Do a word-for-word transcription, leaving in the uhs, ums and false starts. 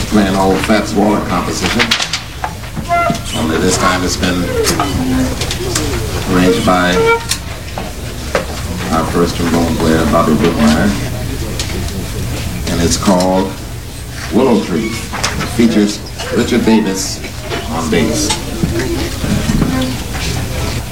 playing old Fats Waller composition. Only this time it's been arranged by our first trombone player, Bobby Brookmeyer. And it's called Willow Tree. It features Richard Davis on bass.